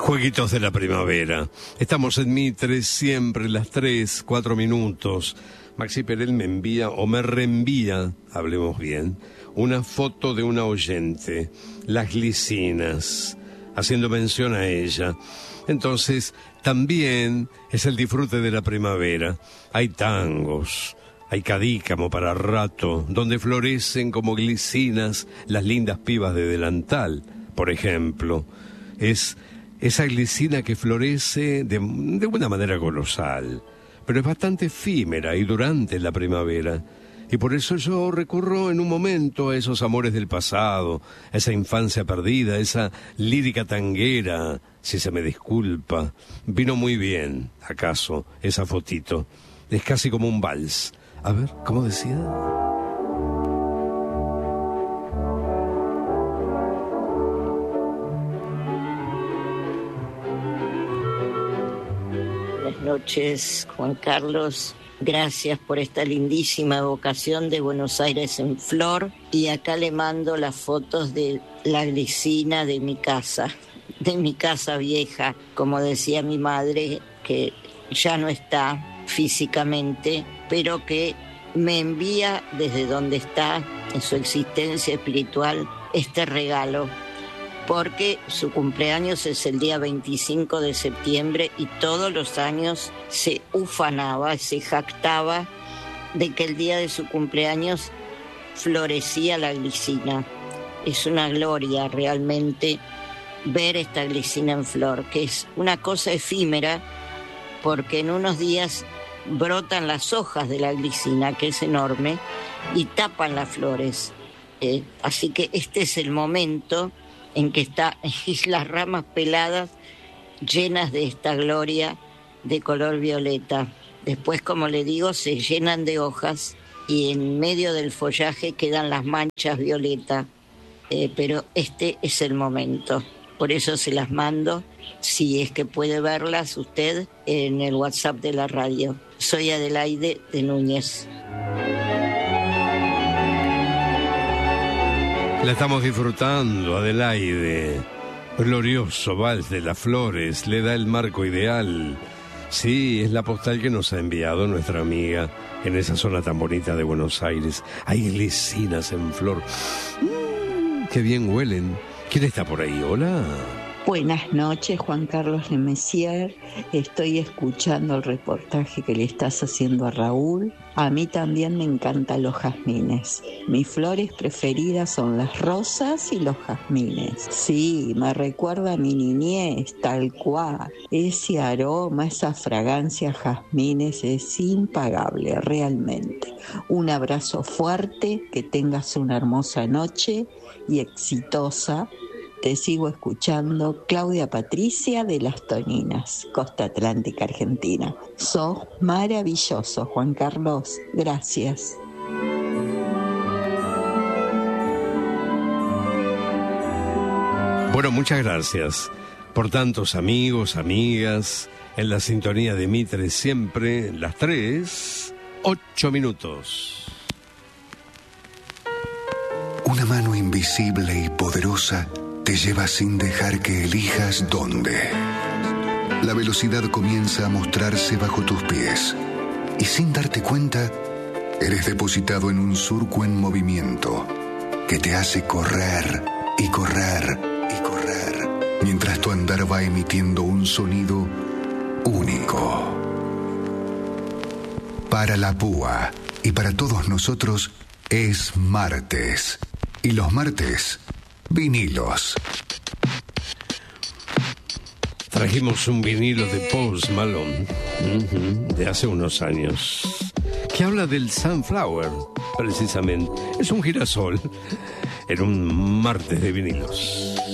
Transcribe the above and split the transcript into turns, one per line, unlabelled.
Jueguitos de la primavera. Estamos en Mitre, siempre las 3, 4 minutos. Maxi Perel me envía, o me reenvía, hablemos bien, una foto de una oyente, Las Glicinas, haciendo mención a ella. Entonces, también es el disfrute de la primavera. Hay tangos, hay cadícamo para rato, donde florecen como glicinas las lindas pibas de delantal, por ejemplo. Es esa glicina que florece de una manera colosal, pero es bastante efímera y durante la primavera. Y por eso yo recurro en un momento a esos amores del pasado, a esa infancia perdida, esa lírica tanguera, si se me disculpa. Vino muy bien, acaso, esa fotito. Es casi como un vals. A ver, ¿cómo decía?
Buenas noches, Juan Carlos. Gracias por esta lindísima evocación de Buenos Aires en flor. Y acá le mando las fotos de la glicina de mi casa vieja, como decía mi madre, que ya no está físicamente, pero que me envía desde donde está, en su existencia espiritual, este regalo. Porque su cumpleaños es el día 25 de septiembre y todos los años se ufanaba, se jactaba de que el día de su cumpleaños florecía la glicina. Es una gloria realmente ver esta glicina en flor, que es una cosa efímera, porque en unos días brotan las hojas de la glicina, que es enorme, y tapan las flores. Así que este es el momento en que están las ramas peladas llenas de esta gloria de color violeta. Después, como le digo, se llenan de hojas y en medio del follaje quedan las manchas violeta. Pero este es el momento. Por eso se las mando, si es que puede verlas usted, en el WhatsApp de la radio. Soy Adelaide de Núñez.
La estamos disfrutando, Adelaide. Glorioso vals de las flores, le da el marco ideal. Sí, es la postal que nos ha enviado nuestra amiga en esa zona tan bonita de Buenos Aires. Hay glicinas en flor. ¡Qué bien huelen! ¿Quién está por ahí? Hola.
Buenas noches, Juan Carlos de Messier. Estoy escuchando el reportaje que le estás haciendo a Raúl. A mí también me encantan los jazmines. Mis flores preferidas son las rosas y los jazmines. Sí, me recuerda a mi niñez, tal cual. Ese aroma, esa fragancia a jazmines es impagable, realmente. Un abrazo fuerte, que tengas una hermosa noche y exitosa. Te sigo escuchando, Claudia Patricia de Las Toninas, Costa Atlántica, Argentina. Sos maravilloso, Juan Carlos. Gracias.
Bueno, muchas gracias por tantos amigos, amigas, en la sintonía de Mitre siempre, las 3, 8 minutos.
Una mano invisible y poderosa te lleva sin dejar que elijas dónde. La velocidad comienza a mostrarse bajo tus pies y sin darte cuenta, eres depositado en un surco en movimiento que te hace correr y correr y correr, mientras tu andar va emitiendo un sonido único. Para la púa y para todos nosotros es martes. Y los martes, vinilos.
Trajimos un vinilo de Post Malone, de hace unos años, que habla del Sunflower, precisamente. Es un girasol en un martes de vinilos.